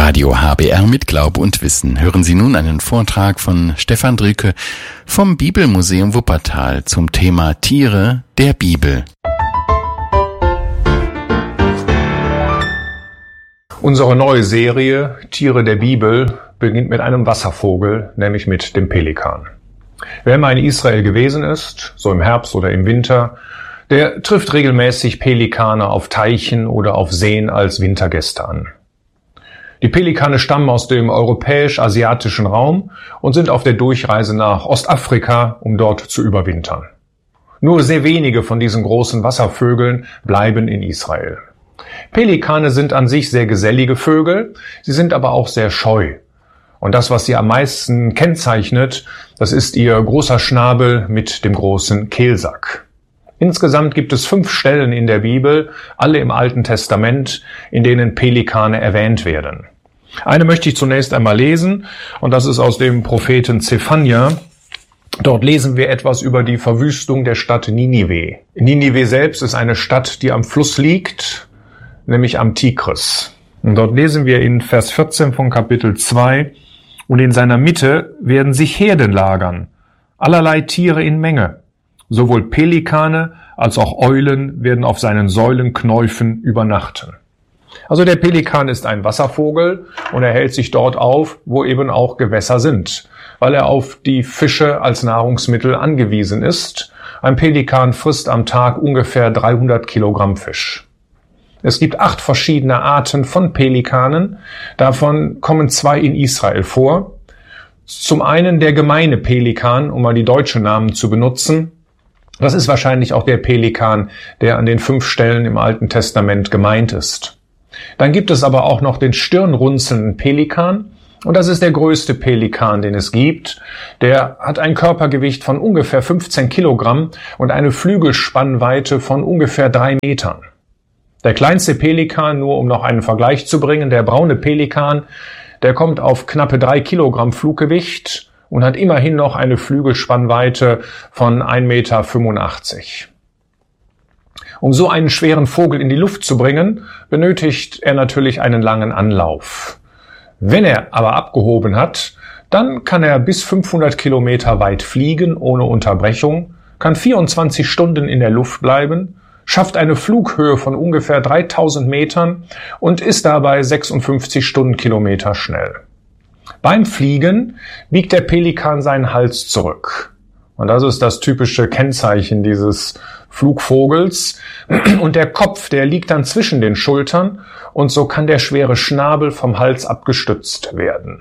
Radio HBR mit Glaube und Wissen. Hören Sie nun einen Vortrag von Stefan Drücke vom Bibelmuseum Wuppertal zum Thema Tiere der Bibel. Unsere neue Serie Tiere der Bibel beginnt mit einem Wasservogel, nämlich mit dem Pelikan. Wer mal in Israel gewesen ist, so im Herbst oder im Winter, der trifft regelmäßig Pelikane auf Teichen oder auf Seen als Wintergäste an. Die Pelikane stammen aus dem europäisch-asiatischen Raum und sind auf der Durchreise nach Ostafrika, um dort zu überwintern. Nur sehr wenige von diesen großen Wasservögeln bleiben in Israel. Pelikane sind an sich sehr gesellige Vögel, sie sind aber auch sehr scheu. Und das, was sie am meisten kennzeichnet, das ist ihr großer Schnabel mit dem großen Kehlsack. Insgesamt gibt es 5 Stellen in der Bibel, alle im Alten Testament, in denen Pelikane erwähnt werden. Eine möchte ich zunächst einmal lesen, und das ist aus dem Propheten Zephania. Dort lesen wir etwas über die Verwüstung der Stadt Ninive. Ninive selbst ist eine Stadt, die am Fluss liegt, nämlich am Tigris. Und dort lesen wir in Vers 14 von Kapitel 2, und in seiner Mitte werden sich Herden lagern, allerlei Tiere in Menge. Sowohl Pelikane als auch Eulen werden auf seinen Säulenknäufen übernachten. Also der Pelikan ist ein Wasservogel und er hält sich dort auf, wo eben auch Gewässer sind, weil er auf die Fische als Nahrungsmittel angewiesen ist. Ein Pelikan frisst am Tag ungefähr 300 Kilogramm Fisch. Es gibt 8 verschiedene Arten von Pelikanen, davon kommen 2 in Israel vor. Zum einen der gemeine Pelikan, um mal die deutschen Namen zu benutzen. Das ist wahrscheinlich auch der Pelikan, der an den 5 Stellen im Alten Testament gemeint ist. Dann gibt es aber auch noch den stirnrunzelnden Pelikan, und das ist der größte Pelikan, den es gibt. Der hat ein Körpergewicht von ungefähr 15 Kilogramm und eine Flügelspannweite von ungefähr 3 Metern. Der kleinste Pelikan, nur um noch einen Vergleich zu bringen, der braune Pelikan, der kommt auf knappe 3 Kilogramm Fluggewicht und hat immerhin noch eine Flügelspannweite von 1,85 Meter. Um so einen schweren Vogel in die Luft zu bringen, benötigt er natürlich einen langen Anlauf. Wenn er aber abgehoben hat, dann kann er bis 500 Kilometer weit fliegen ohne Unterbrechung, kann 24 Stunden in der Luft bleiben, schafft eine Flughöhe von ungefähr 3000 Metern und ist dabei 56 Stundenkilometer schnell. Beim Fliegen biegt der Pelikan seinen Hals zurück. Und das ist das typische Kennzeichen dieses Flugvogels. Und der Kopf, der liegt dann zwischen den Schultern und so kann der schwere Schnabel vom Hals abgestützt werden.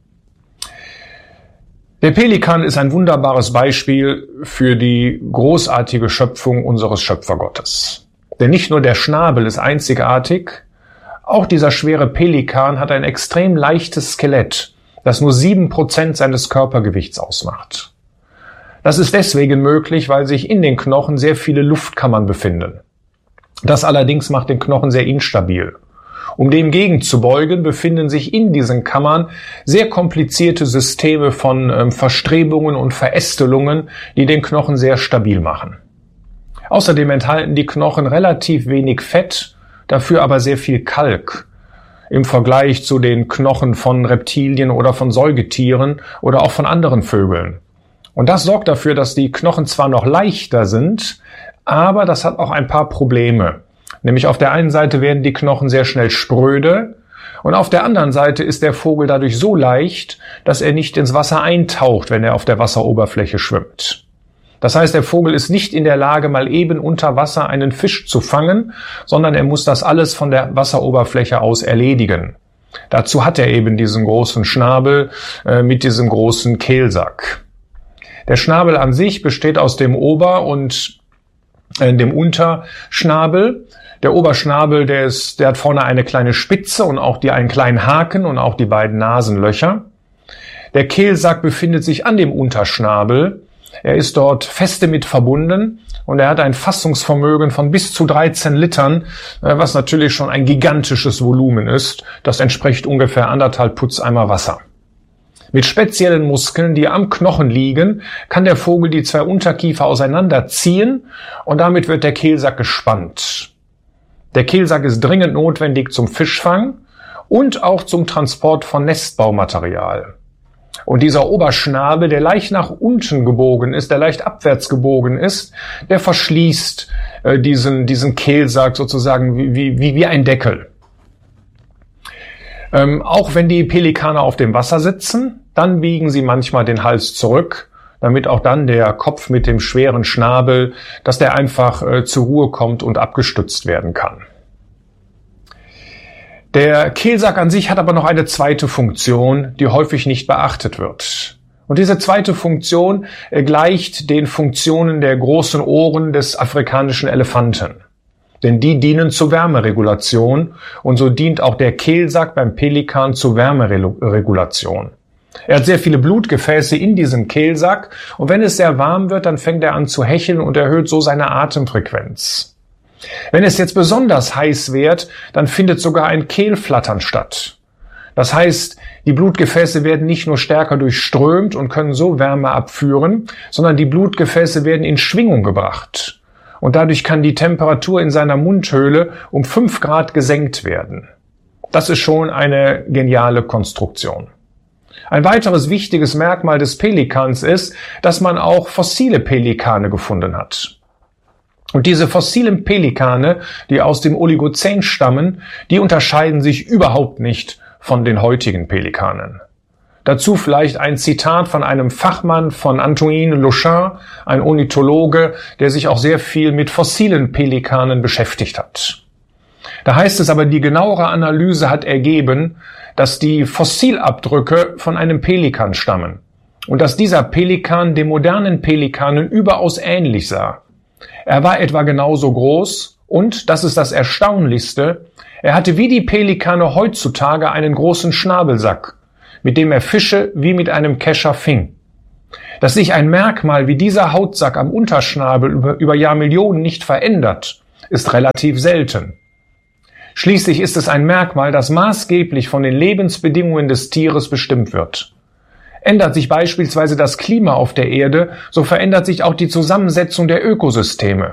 Der Pelikan ist ein wunderbares Beispiel für die großartige Schöpfung unseres Schöpfergottes. Denn nicht nur der Schnabel ist einzigartig, auch dieser schwere Pelikan hat ein extrem leichtes Skelett, das nur 7% seines Körpergewichts ausmacht. Das ist deswegen möglich, weil sich in den Knochen sehr viele Luftkammern befinden. Das allerdings macht den Knochen sehr instabil. Um dem gegenzubeugen, befinden sich in diesen Kammern sehr komplizierte Systeme von Verstrebungen und Verästelungen, die den Knochen sehr stabil machen. Außerdem enthalten die Knochen relativ wenig Fett, dafür aber sehr viel Kalk im Vergleich zu den Knochen von Reptilien oder von Säugetieren oder auch von anderen Vögeln. Und das sorgt dafür, dass die Knochen zwar noch leichter sind, aber das hat auch ein paar Probleme. Nämlich auf der einen Seite werden die Knochen sehr schnell spröde und auf der anderen Seite ist der Vogel dadurch so leicht, dass er nicht ins Wasser eintaucht, wenn er auf der Wasseroberfläche schwimmt. Das heißt, der Vogel ist nicht in der Lage, mal eben unter Wasser einen Fisch zu fangen, sondern er muss das alles von der Wasseroberfläche aus erledigen. Dazu hat er eben diesen großen Schnabel mit diesem großen Kehlsack. Der Schnabel an sich besteht aus dem Ober- und dem Unterschnabel. Der Oberschnabel, der hat vorne eine kleine Spitze und auch einen kleinen Haken und auch die beiden Nasenlöcher. Der Kehlsack befindet sich an dem Unterschnabel. Er ist dort feste mit verbunden und er hat ein Fassungsvermögen von bis zu 13 Litern, was natürlich schon ein gigantisches Volumen ist. Das entspricht ungefähr 1,5 Putzeimer Wasser. Mit speziellen Muskeln, die am Knochen liegen, kann der Vogel die 2 Unterkiefer auseinanderziehen und damit wird der Kehlsack gespannt. Der Kehlsack ist dringend notwendig zum Fischfang und auch zum Transport von Nestbaumaterial. Und dieser Oberschnabel, der leicht nach unten gebogen ist, der leicht abwärts gebogen ist, der verschließt diesen Kehlsack sozusagen wie ein Deckel. Auch wenn die Pelikane auf dem Wasser sitzen, dann biegen sie manchmal den Hals zurück, damit auch dann der Kopf mit dem schweren Schnabel, dass der einfach zur Ruhe kommt und abgestützt werden kann. Der Kehlsack an sich hat aber noch eine zweite Funktion, die häufig nicht beachtet wird. Und diese zweite Funktion gleicht den Funktionen der großen Ohren des afrikanischen Elefanten. Denn die dienen zur Wärmeregulation und so dient auch der Kehlsack beim Pelikan zur Wärmeregulation. Er hat sehr viele Blutgefäße in diesem Kehlsack und wenn es sehr warm wird, dann fängt er an zu hecheln und erhöht so seine Atemfrequenz. Wenn es jetzt besonders heiß wird, dann findet sogar ein Kehlflattern statt. Das heißt, die Blutgefäße werden nicht nur stärker durchströmt und können so Wärme abführen, sondern die Blutgefäße werden in Schwingung gebracht. Und dadurch kann die Temperatur in seiner Mundhöhle um 5 Grad gesenkt werden. Das ist schon eine geniale Konstruktion. Ein weiteres wichtiges Merkmal des Pelikans ist, dass man auch fossile Pelikane gefunden hat. Und diese fossilen Pelikane, die aus dem Oligozän stammen, die unterscheiden sich überhaupt nicht von den heutigen Pelikanen. Dazu vielleicht ein Zitat von einem Fachmann von Antoine Louchin, ein Ornithologe, der sich auch sehr viel mit fossilen Pelikanen beschäftigt hat. Da heißt es aber, die genauere Analyse hat ergeben, dass die Fossilabdrücke von einem Pelikan stammen und dass dieser Pelikan den modernen Pelikanen überaus ähnlich sah. Er war etwa genauso groß und, das ist das Erstaunlichste, er hatte wie die Pelikane heutzutage einen großen Schnabelsack, mit dem er Fische wie mit einem Kescher fing. Dass sich ein Merkmal wie dieser Hautsack am Unterschnabel über Jahrmillionen nicht verändert, ist relativ selten. Schließlich ist es ein Merkmal, das maßgeblich von den Lebensbedingungen des Tieres bestimmt wird. Ändert sich beispielsweise das Klima auf der Erde, so verändert sich auch die Zusammensetzung der Ökosysteme.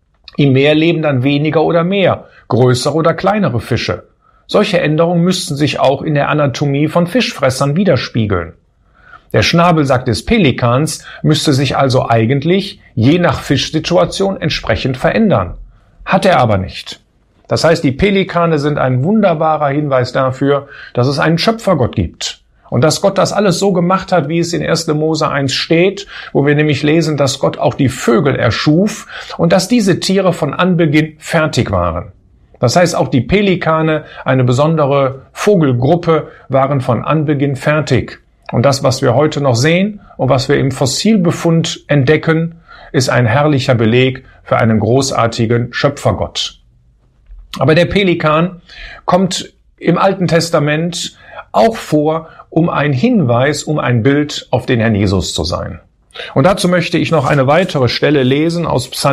Im Meer leben dann weniger oder mehr, größere oder kleinere Fische. Solche Änderungen müssten sich auch in der Anatomie von Fischfressern widerspiegeln. Der Schnabelsack des Pelikans müsste sich also eigentlich je nach Fischsituation entsprechend verändern. Hat er aber nicht. Das heißt, die Pelikane sind ein wunderbarer Hinweis dafür, dass es einen Schöpfergott gibt. Und dass Gott das alles so gemacht hat, wie es in 1. Mose 1 steht, wo wir nämlich lesen, dass Gott auch die Vögel erschuf und dass diese Tiere von Anbeginn fertig waren. Das heißt, auch die Pelikane, eine besondere Vogelgruppe, waren von Anbeginn fertig. Und das, was wir heute noch sehen und was wir im Fossilbefund entdecken, ist ein herrlicher Beleg für einen großartigen Schöpfergott. Aber der Pelikan kommt im Alten Testament auch vor, um ein Hinweis, um ein Bild auf den Herrn Jesus zu sein. Und dazu möchte ich noch eine weitere Stelle lesen aus Psalm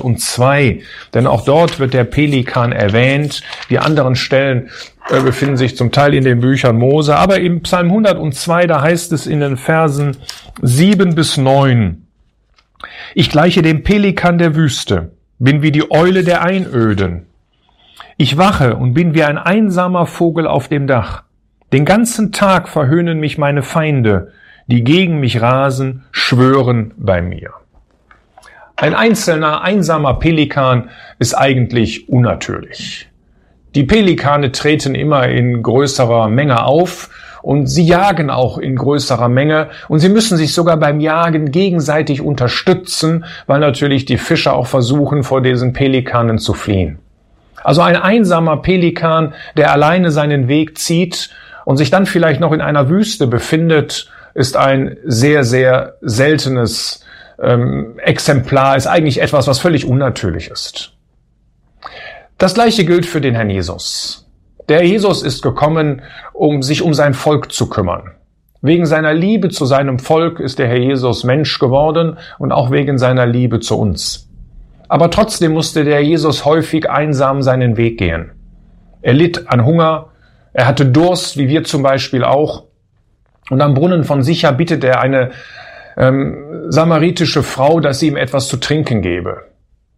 102, denn auch dort wird der Pelikan erwähnt. Die anderen Stellen befinden sich zum Teil in den Büchern Mose, aber im Psalm 102, da heißt es in den Versen 7 bis 9, ich gleiche dem Pelikan der Wüste, bin wie die Eule der Einöden. Ich wache und bin wie ein einsamer Vogel auf dem Dach. Den ganzen Tag verhöhnen mich meine Feinde, die gegen mich rasen, schwören bei mir. Ein einzelner, einsamer Pelikan ist eigentlich unnatürlich. Die Pelikane treten immer in größerer Menge auf und sie jagen auch in größerer Menge und sie müssen sich sogar beim Jagen gegenseitig unterstützen, weil natürlich die Fischer auch versuchen, vor diesen Pelikanen zu fliehen. Also ein einsamer Pelikan, der alleine seinen Weg zieht und sich dann vielleicht noch in einer Wüste befindet, ist ein sehr, sehr seltenes Exemplar, ist eigentlich etwas, was völlig unnatürlich ist. Das Gleiche gilt für den Herrn Jesus. Der Jesus ist gekommen, um sich um sein Volk zu kümmern. Wegen seiner Liebe zu seinem Volk ist der Herr Jesus Mensch geworden und auch wegen seiner Liebe zu uns. Aber trotzdem musste der Jesus häufig einsam seinen Weg gehen. Er litt an Hunger, er hatte Durst, wie wir zum Beispiel auch. Und am Brunnen von Sicher bittet er eine samaritische Frau, dass sie ihm etwas zu trinken gebe.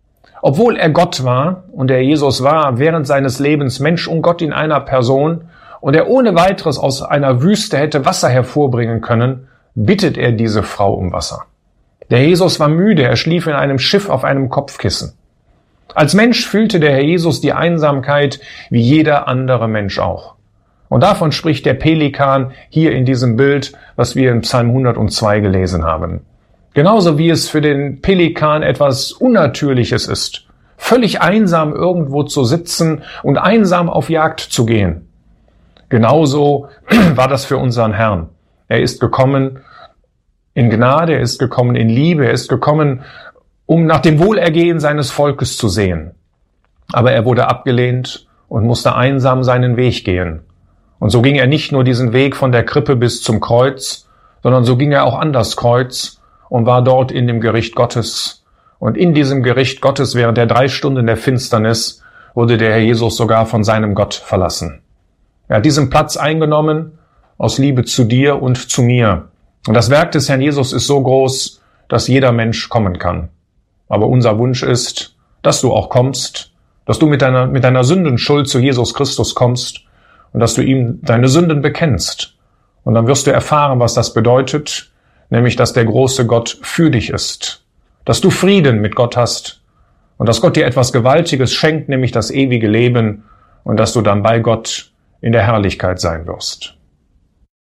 Obwohl er Gott war und der Jesus war während seines Lebens Mensch und Gott in einer Person und er ohne weiteres aus einer Wüste hätte Wasser hervorbringen können, bittet er diese Frau um Wasser. Der Herr Jesus war müde, er schlief in einem Schiff auf einem Kopfkissen. Als Mensch fühlte der Herr Jesus die Einsamkeit wie jeder andere Mensch auch. Und davon spricht der Pelikan hier in diesem Bild, was wir in Psalm 102 gelesen haben. Genauso wie es für den Pelikan etwas Unnatürliches ist, völlig einsam irgendwo zu sitzen und einsam auf Jagd zu gehen. Genauso war das für unseren Herrn. Er ist gekommen in Gnade, er ist gekommen in Liebe, er ist gekommen, um nach dem Wohlergehen seines Volkes zu sehen. Aber er wurde abgelehnt und musste einsam seinen Weg gehen. Und so ging er nicht nur diesen Weg von der Krippe bis zum Kreuz, sondern so ging er auch an das Kreuz und war dort in dem Gericht Gottes. Und in diesem Gericht Gottes während der 3 Stunden der Finsternis wurde der Herr Jesus sogar von seinem Gott verlassen. Er hat diesen Platz eingenommen aus Liebe zu dir und zu mir. Und das Werk des Herrn Jesus ist so groß, dass jeder Mensch kommen kann. Aber unser Wunsch ist, dass du auch kommst, dass du mit deiner Sündenschuld zu Jesus Christus kommst und dass du ihm deine Sünden bekennst. Und dann wirst du erfahren, was das bedeutet, nämlich, dass der große Gott für dich ist, dass du Frieden mit Gott hast und dass Gott dir etwas Gewaltiges schenkt, nämlich das ewige Leben und dass du dann bei Gott in der Herrlichkeit sein wirst.